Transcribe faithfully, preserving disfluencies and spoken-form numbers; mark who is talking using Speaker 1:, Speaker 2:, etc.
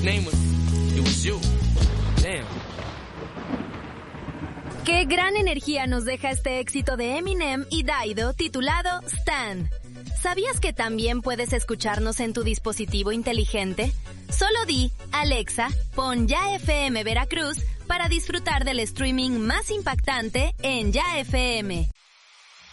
Speaker 1: name was, it was you. Damn.
Speaker 2: Qué gran energía nos deja este éxito de Eminem y Dido titulado Stan. ¿Sabías que también puedes escucharnos en tu dispositivo inteligente? Solo di, Alexa, pon Ya F M Veracruz para disfrutar del streaming más impactante en Ya F M.